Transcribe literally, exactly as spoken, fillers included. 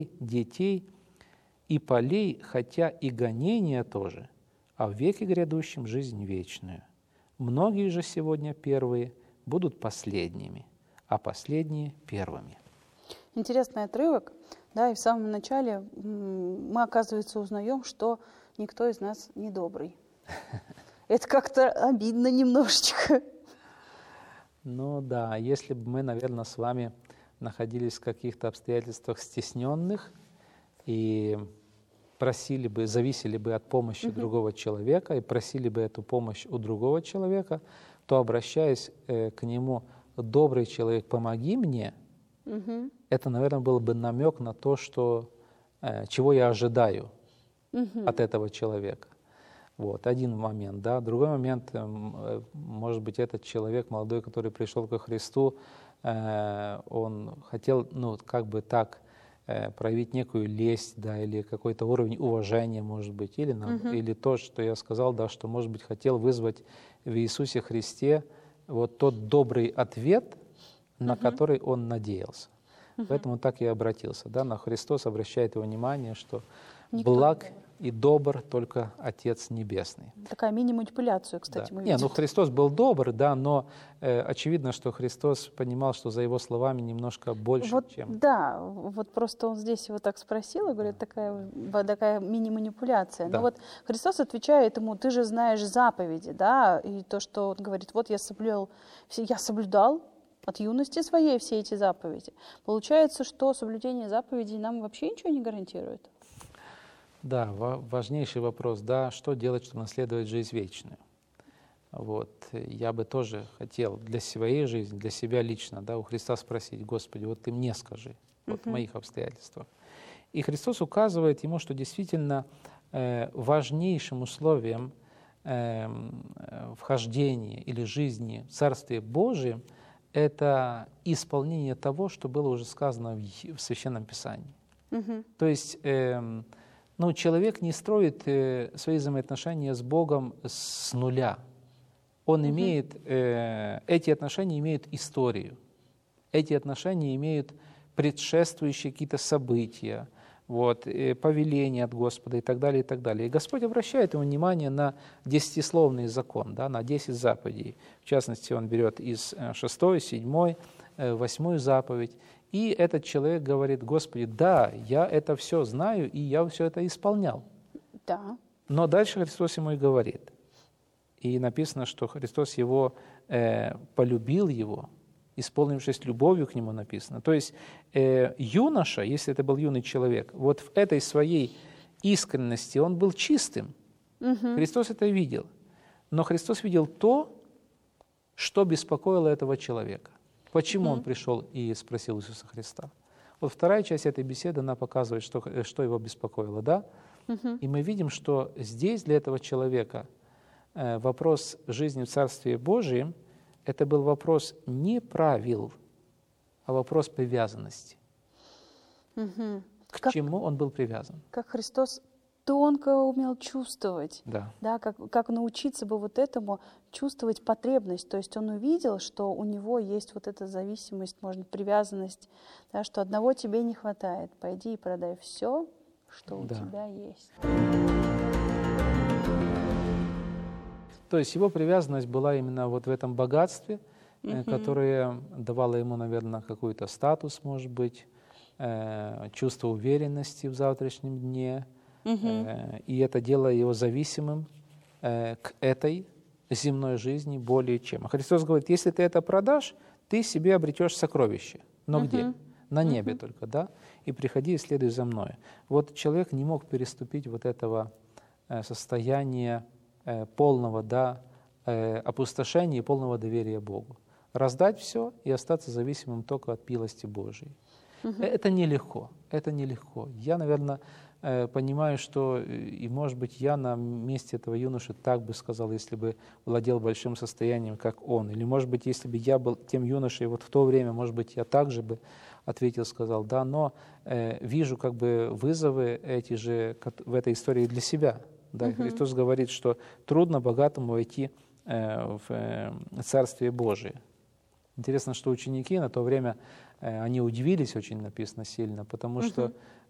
детей и полей, хотя и гонения тоже, а в веке грядущем жизнь вечную. Многие же сегодня первые будут последними, а последние первыми». Интересный отрывок, да, и в самом начале мы, оказывается, узнаем, что никто из нас не добрый. Это как-то обидно немножечко. Ну да, если бы мы, наверное, с вами находились в каких-то обстоятельствах стесненных и просили бы, зависели бы от помощи Мгм. другого человека и просили бы эту помощь у другого человека, то, обращаясь э, к нему: «Добрый человек, помоги мне», Мгм. это, наверное, был бы намек на то, что, э, чего я ожидаю Мгм. от этого человека. Вот, один момент, да. Другой момент, эм, э, может быть, этот человек молодой, который пришел ко Христу, э, он хотел, ну, как бы так, э, проявить некую лесть, да, или какой-то уровень уважения, может быть, или, на- Мгм. или то, что я сказал, да, что, может быть, хотел вызвать в Иисусе Христе вот тот добрый ответ, на Мгм. который он надеялся. Мгм. Поэтому так и обратился, да, на Христос обращает его внимание, что Никто не благ добр. и добр только Отец Небесный. Такая мини-манипуляцию, Да. кстати, мы Не, ну видим. Христос был добр, да, но э, очевидно, что Христос понимал, что за его словами немножко больше, Вот, чем... да, вот просто он здесь его так спросил, и говорит, такая, вот такая мини-манипуляция. Но Да. вот Христос отвечает ему: ты же знаешь заповеди, да, и то, что он говорит: вот я соблюл, все- я соблюдал от юности своей все эти заповеди. Получается, что соблюдение заповедей нам вообще ничего не гарантирует? Да, ва- важнейший вопрос, да, что делать, чтобы наследовать жизнь вечную. Вот, э, я бы тоже хотел для своей жизни, для себя лично, да, у Христа спросить: «Господи, вот ты мне скажи, вот в Мгм. моих обстоятельствах». И Христос указывает ему, что действительно э, важнейшим условием эм, э, вхождения или жизни в Царствие Божие — это исполнение того, что было уже сказано в Е- в Священном Писании. Мгм. То есть эм, ну, человек не строит э, свои взаимоотношения с Богом с нуля. Он Мгм. имеет, э, эти отношения имеют историю, эти отношения имеют предшествующие какие-то события, вот, э, повеления от Господа и так далее, и так далее. И Господь обращает ему внимание на десятисловный закон, да, на десять заповедей. В частности, он берет из э, шестой, седьмой, э, восьмую заповедь. И этот человек говорит: «Господи, да, я это все знаю, и я все это исполнял». Да. Но дальше Христос ему и говорит. И написано, что Христос его э, полюбил его, исполнившись любовью к нему, написано. То есть э, юноша, если это был юный человек, вот в этой своей искренности он был чистым. Мгм. Христос это видел. Но Христос видел то, что беспокоило этого человека. Почему он Мгм. пришел и спросил Иисуса Христа? Вот вторая часть этой беседы, она показывает, что, э, что его беспокоило, да? Мгм. И мы видим, что здесь для этого человека э, вопрос жизни в Царстве Божьем — это был вопрос не правил, а вопрос привязанности. Мгм. К Как, чему он был привязан? как Христос тонко умел чувствовать, Да. да, как, как научиться бы вот этому чувствовать потребность. То есть он увидел, что у него есть вот эта зависимость, может, привязанность, да, что одного тебе не хватает. Пойди и продай все, что у Да. тебя есть. То есть его привязанность была именно вот в этом богатстве, э, Мгм. которое давало ему, наверное, какой-то статус, может быть, э, чувство уверенности в завтрашнем дне. Мгм. Э, И это делало его зависимым э, к этой земной жизни более чем. А Христос говорит: если ты это продашь, ты себе обретешь сокровище. Но где? Мгм. На небе Мгм. только, да? И приходи и следуй за мной. Вот человек не мог переступить вот этого э, состояния э, полного, да, э, опустошения и полного доверия Богу. Раздать все и остаться зависимым только от милости Божией. Мгм. Это нелегко, это нелегко. Я, наверное, э, понимаю, что, э, и, может быть, я на месте этого юноши так бы сказал, если бы владел большим состоянием, как он. Или, может быть, если бы я был тем юношей вот в то время, может быть, я также бы ответил, сказал, да, но э, вижу как бы вызовы эти же кот- в этой истории для себя. Да, и Мгм. Христос говорит, что трудно богатому войти э, в э, Царствие Божие. Интересно, что ученики на то время, э, они удивились очень, написано, сильно, потому Мгм. что